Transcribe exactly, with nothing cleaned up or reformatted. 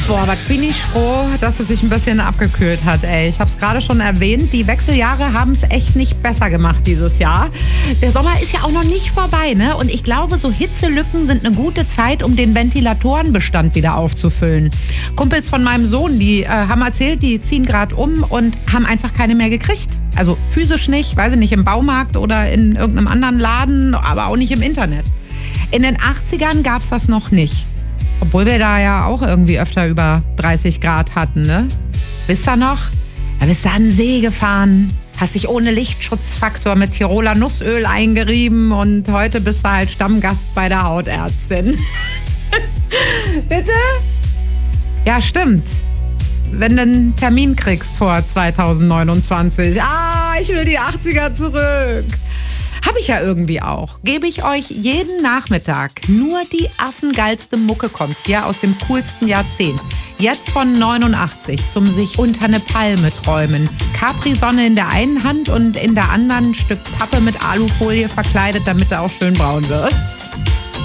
Boah, aber bin ich froh, dass es sich ein bisschen abgekühlt hat, ey. Ich habe es gerade schon erwähnt, die Wechseljahre haben es echt nicht besser gemacht dieses Jahr. Der Sommer ist ja auch noch nicht vorbei, ne? Und ich glaube, so Hitzelücken sind eine gute Zeit, um den Ventilatorenbestand wieder aufzufüllen. Kumpels von meinem Sohn, die äh, haben erzählt, die ziehen gerade um und haben einfach keine mehr gekriegt. Also physisch nicht, weiß ich nicht, im Baumarkt oder in irgendeinem anderen Laden, aber auch nicht im Internet. In den achtzigern gab es das noch nicht. Obwohl wir da ja auch irgendwie öfter über dreißig Grad hatten, ne? Wisst ihr noch? Da bist du an den See gefahren, hast dich ohne Lichtschutzfaktor mit Tiroler Nussöl eingerieben und heute bist du halt Stammgast bei der Hautärztin. Bitte? Ja, stimmt. Wenn du einen Termin kriegst vor zweitausendneunundzwanzig. Ah, ich will die achtziger zurück. Habe ich ja irgendwie auch. Gebe ich euch jeden Nachmittag. Nur die affengeilste Mucke kommt hier aus dem coolsten Jahrzehnt. Jetzt von neunundachtzig zum sich unter eine Palme träumen. Capri-Sonne in der einen Hand und in der anderen ein Stück Pappe mit Alufolie verkleidet, damit du auch schön braun wirst.